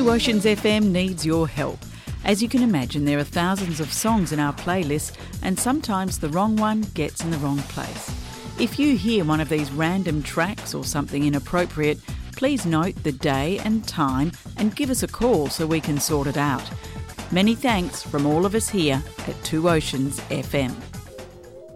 Two Oceans FM needs your help. As you can imagine, there are thousands of songs in our playlist, and sometimes the wrong one gets in the wrong place. If you hear one of these random tracks or something inappropriate, please note the day and time and give us a call so we can sort it out. Many thanks from all of us here at Two Oceans FM.